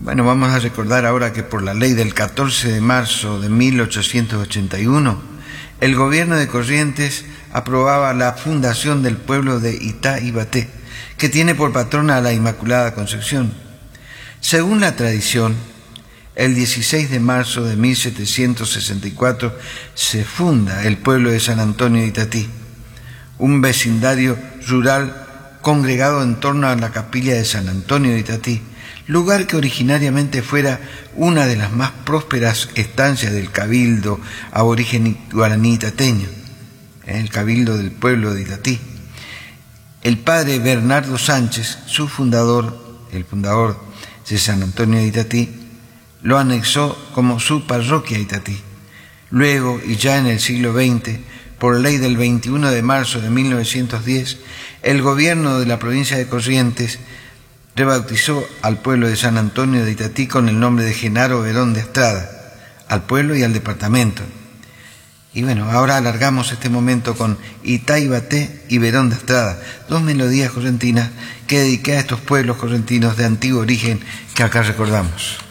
Bueno, vamos a recordar ahora que por la ley del 14 de marzo de 1881, el gobierno de Corrientes aprobaba la fundación del pueblo de Itá Ibaté, que tiene por patrona a la Inmaculada Concepción. Según la tradición, el 16 de marzo de 1764 se funda el pueblo de San Antonio de Itatí, un vecindario rural congregado en torno a la capilla de San Antonio de Itatí, lugar que originariamente fuera una de las más prósperas estancias del cabildo aborigen guaraní itateño, el cabildo del pueblo de Itatí. El padre Bernardo Sánchez, su fundador, el fundador de San Antonio de Itatí, lo anexó como su parroquia Itatí. Luego, y ya en el siglo XX, por ley del 21 de marzo de 1910, el gobierno de la provincia de Corrientes rebautizó al pueblo de San Antonio de Itatí con el nombre de Genaro Verón de Estrada, al pueblo y al departamento. Y bueno, ahora alargamos este momento con Itá Ibaté y Verón de Estrada, dos melodías correntinas que dediqué a estos pueblos correntinos de antiguo origen que acá recordamos.